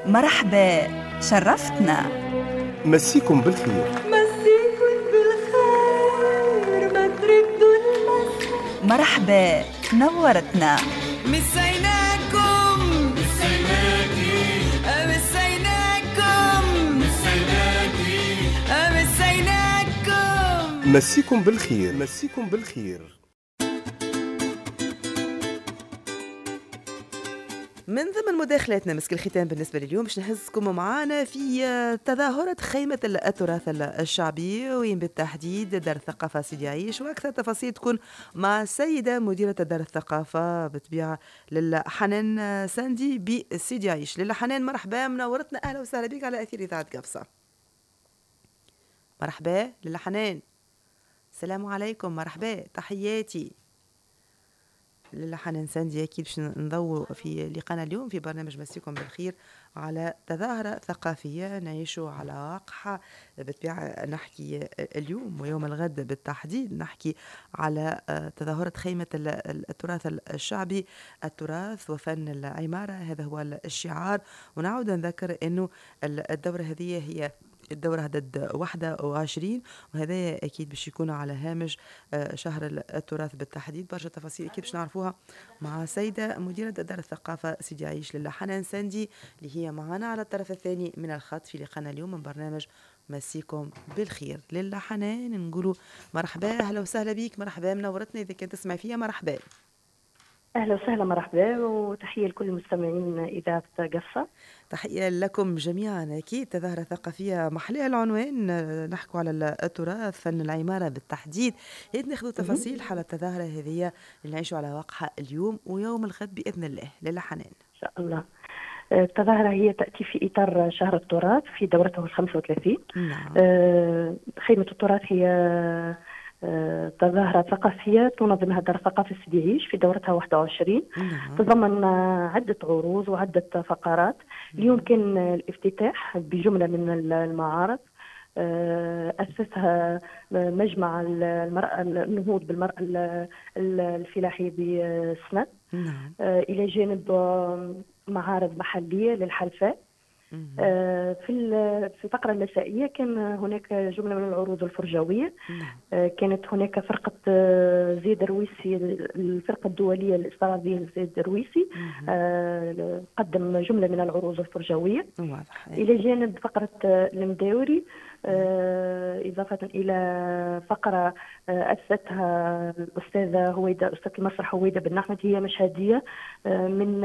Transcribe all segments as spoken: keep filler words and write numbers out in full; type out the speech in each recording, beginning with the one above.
مرحبا، شرفتنا. مسيكم بالخير. مسيكم بالخير، ما تردوا المس. مرحبا، نورتنا. مسيناكم مسيناكي مسيناكم مسيناكي مسيناكم. مسيكم بالخير. مسيكم بالخير. من ضمن مداخلاتنا مسك الختام بالنسبة لليوم باش نهزكم معانا في تظاهرة خيمة التراث الشعبي، وين بالتحديد دار الثقافة سيدي عيش، وأكثر تفاصيل تكون مع السيدة مديرة دار الثقافة بالطبيعة للحنان ساندي بسيدي عيش. للحنان مرحبا، منورتنا، أهلا وسهلا بك على أثير إذاعة قفصة. مرحبا للحنان، السلام عليكم، مرحبا، تحياتي. للحنان ساندي أكيد باش نضوء في لقانا اليوم في برنامج مسيكم بالخير على تظاهرة ثقافية نعيشوا على واقعها بالطبيعة. نحكي اليوم ويوم الغد بالتحديد نحكي على تظاهرة خيمة التراث الشعبي، التراث وفن العمارة، هذا هو الشعار. ونعود نذكر أنه الدورة هذه هي الدورة عدد واحد وعشرين، وهذا أكيد باش يكون على هامش شهر التراث بالتحديد. برشا تفاصيل أكيد باش نعرفوها مع سيدة مديرة دار الثقافة سيدي عيش للحنان ساندي، اللي هي معنا على الطرف الثاني من الخط في لقانا اليوم من برنامج مسيكم بالخير. للحنان نقولوا مرحبا، أهلا وسهلا بك، مرحبا، منورتنا إذا كنت تسمع فيها، مرحبا. أهلا وسهلا، مرحبا، وتحية لكل المستمعين إذاعة قفصة. تحية لكم جميعا. أكيد تظاهرة ثقافية محلية العنوان، نحكوا على التراث فن العمارة بالتحديد. هيك ناخذوا تفاصيل حول التظاهرة هذه اللي نعيشوا على واقعها اليوم ويوم الغد بإذن الله. للحنان إن شاء الله. التظاهرة هي تأتي في إطار شهر التراث في دورته الخمسة وثلاثين. نعم. خيمة التراث هي تظاهرة ثقافية تنظمها دار الثقافة سيدي عيش في دورتها واحد وعشرين. نعم. تضمن عدة عروض وعدة فقرات. اليوم كان الافتتاح بجملة من المعارض أسسها مجمع المرأة النهوض بالمرأة الفلاحية بسند. نعم. إلى جانب معارض محلية للحلفاء. في في الفقرة المسائية كان هناك جملة من العروض الفرجوية. كانت هناك فرقة زيد الرويسي، الفرقة الدولية الاستعراضية زيد الرويسي، قدم جملة من العروض الفرجوية. واضح. إلى جانب فقرة المداوري، إضافة إلى فقرة أسستها الأستاذة هويدة، أستاذة المسرح هويدة بن أحمد، هي مشهدية من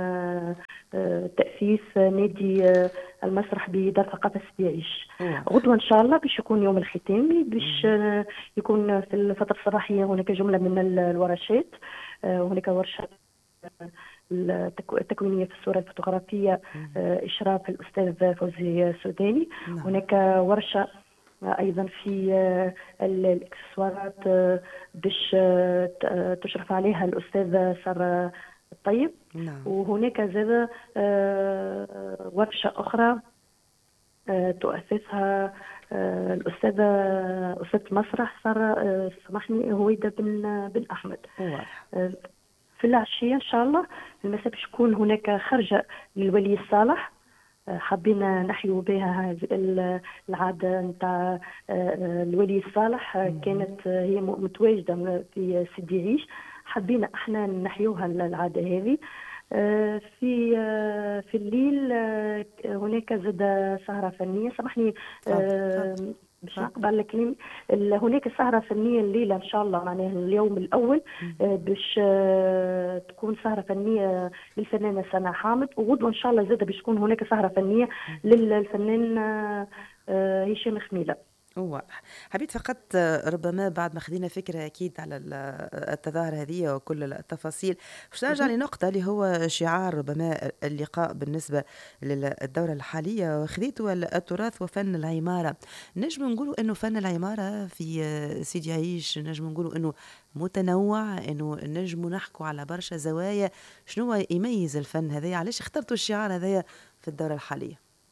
تأسيس نادي المسرح بدار ثقافة سيدي عيش. غدوة إن شاء الله باش يكون يوم الختامي، باش يكون في الفترة الصباحية هناك جملة من الورشات. هناك ورشة التكوينية في الصورة الفوتوغرافية، إشراف الأستاذ فوزي السوداني. هناك ورشة أيضا في الإكسسوارات باش تشرف عليها الأستاذ سارة الطيب. نعم. وهناك زاد ورشة أخرى تؤسسها الأستاذة أستاذة المسرح سارة سامحني هويدة بن بن أحمد. واضح. في العشية إن شاء الله المساء باش تكون هناك خرجة للولي الصالح، حابين نحيو بها هذه العادة نتاع الولي الصالح. كانت هي متواجدة في سيدي عيش، حابين احنا نحيوها العادة هذه. في في الليل هناك زاد سهرة فنية. سامحني باش نقبل على كلامي، هناك سهرة فنية الليلة إن شاء الله، معناها اليوم الأول باش تكون سهرة فنية للفنانة سناء حامد، وغدوة إن شاء الله زاد باش تكون هناك سهرة فنية للفنان هشام خميلة. واضح. حبيت فقط ربما بعد ما خدينا فكرة أكيد على التظاهرة هذه وكل التفاصيل، باش نرجع لنقطة اللي هو شعار ربما اللقاء بالنسبة للدورة الحالية، وخذيته التراث وفن العمارة. نجم نقولوا أنه فن العمارة في سيدي عيش، نجم نقولوا أنه متنوع، أنه نجم نحكوا على برشا زوايا. شنو يميز الفن هذا؟ علاش اخترتوا الشعار هذا في الدورة الحالية؟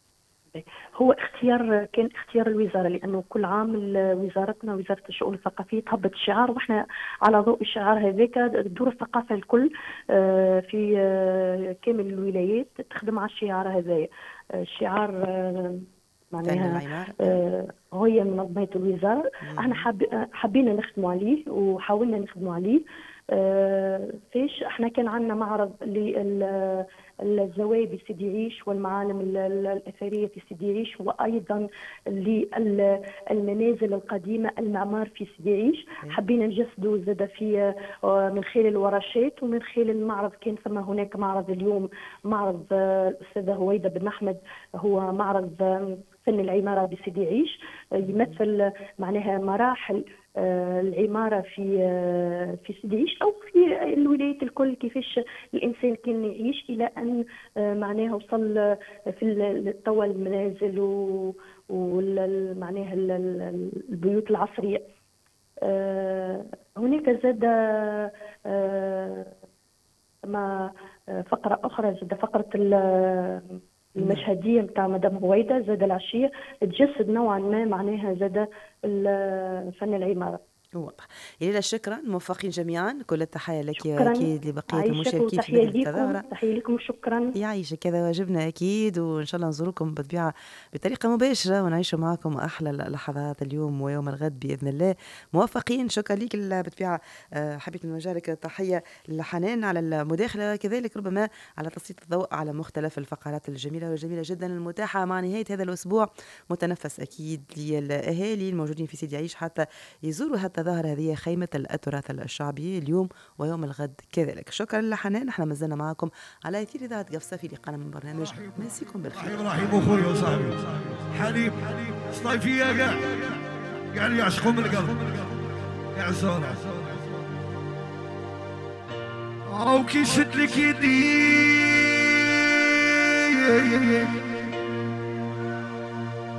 هو اختيار كان اختيار الوزاره، لانه كل عام وزارتنا وزاره الشؤون الثقافيه تهبط الشعار، واحنا على ضوء الشعار هذاك دور الثقافه الكل في كامل الولايات تخدم على الشعار هذايا. الشعار معناها هي منظمات الوزاره، احنا حاب حبينا نخدموا عليه وحاولنا نخدموا عليه. فيش احنا كان عندنا معرض لل الزوايا بسيدي عيش والمعالم الأثرية في سيدي عيش، وأيضا للمنازل القديمة المعمار في سيدي عيش. حبينا نجسدوا زاد في من خلال الورشات ومن خلال المعرض. كان ثم هناك معرض اليوم، معرض الأستاذة هويدا بن أحمد، هو معرض فن العمارة بسيدي عيش، يمثل معناها مراحل العمارة في في سيدي عيش أو في الولايات الكل، كيفاش الإنسان كان يعيش إلى أن معناها وصل في توا المنازل ومعناها البيوت العصرية. هناك زاد ما فقرة أخرى، زاد فقرة المشهدية متاع مدام هويدا زاد العشية، تجسد نوعا ما معناها زاد فن العمارة. واضح. إلى شكرا، موفقين جميعا، كل التحية لك أكيد لبقية المشاركين في التظاهرة. تحية لكم وشكرا. يعيشك، كذا واجبنا أكيد، وإن شاء الله نزوركم بالطبيعة بطريقة مباشرة ونعيشوا معكم أحلى اللحظات اليوم ويوم الغد بإذن الله. موفقين، شكرا لك بالطبيعة. حبيت نوجه لك تحية لحنان على المداخلة، كذلك ربما على تسليط الضوء على مختلف الفقرات الجميلة والجميلة جدا المتاحة مع نهاية هذا الأسبوع. متنفس أكيد للأهالي الموجودين في سيدي عيش حتى يزوروا هذا الظاهرة هذه، خيمة التراث الشعبي اليوم ويوم الغد كذلك. شكرا لحنان. احنا مازلنا معكم على اثير اذاعه قفصه في لقاء من برنامج مسيكم بالخير. رحيم اخويا وصاحبي حليب صيفيه كاع كاع اللي يعشقوا من القلب يا عزوز او كي شد لك يدي